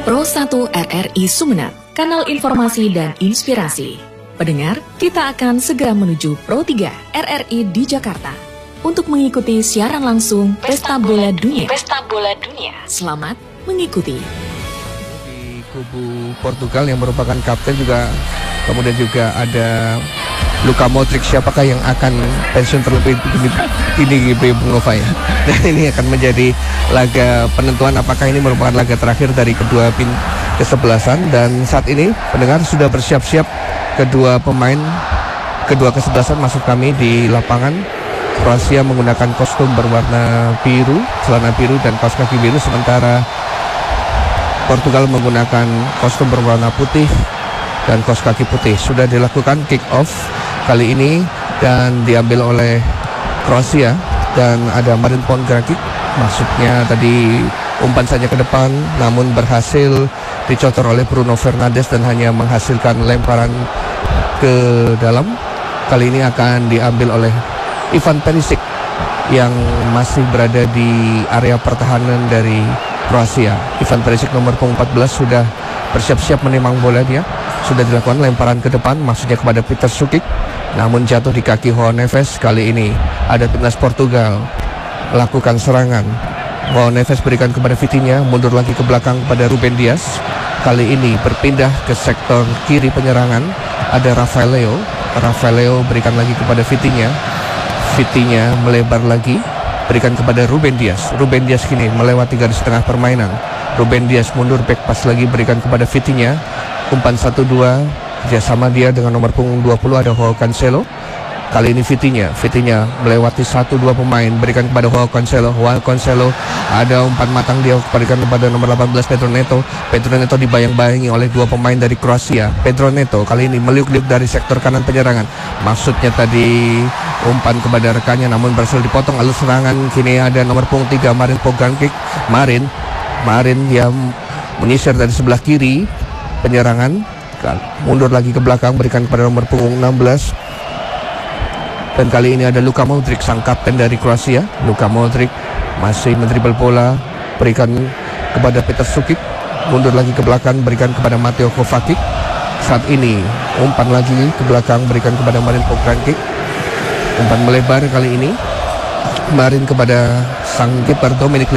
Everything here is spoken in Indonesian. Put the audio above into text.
Pro 1 RRI Sumeneb, kanal informasi dan inspirasi. Pendengar, kita akan segera menuju Pro 3 RRI di Jakarta untuk mengikuti siaran langsung Pesta Bola Dunia. Selamat mengikuti. Di kubu Portugal yang merupakan kapten juga, kemudian juga ada Luka Modric. Siapakah yang akan pensiun terlebih dini Bung Nova ya? Dan ini akan menjadi laga penentuan apakah ini merupakan laga terakhir dari kedua kesebelasan. Dan saat ini pendengar sudah bersiap-siap kedua pemain kedua kesebelasan masuk kami di lapangan. Kroasia menggunakan kostum berwarna biru, celana biru dan kaos kaki biru, sementara Portugal menggunakan kostum berwarna putih dan kaos kaki putih. Sudah dilakukan kick off kali ini dan diambil oleh Kroasia, dan ada Marin Pongracic. Maksudnya tadi umpan saja ke depan, namun berhasil dicotor oleh Bruno Fernandes dan hanya menghasilkan lemparan ke dalam. Kali ini akan diambil oleh Ivan Perisic yang masih berada di area pertahanan dari Kroasia. Ivan Perisic nomor 14 sudah bersiap-siap menimang bola dia. Sudah dilakukan lemparan ke depan, maksudnya kepada Peter Sukic, namun jatuh di kaki Joao Neves. Kali ini ada timnas Portugal lakukan serangan. Joao Neves berikan kepada Vitinha, mundur lagi ke belakang kepada Ruben Dias. Kali ini berpindah ke sektor kiri penyerangan, ada Rafael Leo berikan lagi kepada Vitinha. Vitinha melebar lagi, berikan kepada Ruben Dias. Ruben Dias kini melewati garis tengah permainan. Ruben Dias mundur, back pass lagi berikan kepada Vitinha. Umpan 1-2, kerjasama dia dengan nomor punggung 20 ada Joao Cancelo. Kali ini Vitinha melewati 1-2 pemain, berikan kepada Joao Cancelo. Ada umpan matang dia, berikan kepada nomor 18 Pedro Neto. Pedro Neto dibayang-bayangi oleh dua pemain dari Kroasia. Pedro Neto kali ini meliuk-liuk dari sektor kanan penyerangan. Maksudnya tadi umpan kepada rekannya, namun berhasil dipotong alur serangan. Kini ada nomor punggung 3 Marin Pongracic. Marin yang menyisir dari sebelah kiri penyerangan, mundur lagi ke belakang, berikan kepada nomor punggung 16. Dan kali ini ada Luka Modric, sang kapten dari Kroasia. Luka Modric masih mendribel bola, berikan kepada Peter Sukic, mundur lagi ke belakang, berikan kepada Mateo Kovacic. Saat ini umpan lagi ke belakang, berikan kepada Marin Pongracic. Umpan melebar kali ini, Marin kepada sang kiper Dominic